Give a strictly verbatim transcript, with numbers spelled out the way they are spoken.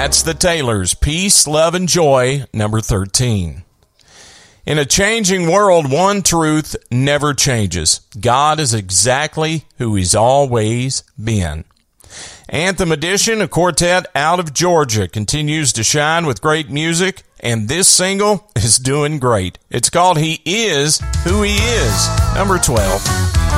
That's the Taylors, Peace, Love, and Joy, number thirteen. In a changing world, one truth never changes. God is exactly who He's always been. Anthem Edition, a quartet out of Georgia, continues to shine with great music, and this single is doing great. It's called He Is Who He Is, number twelve.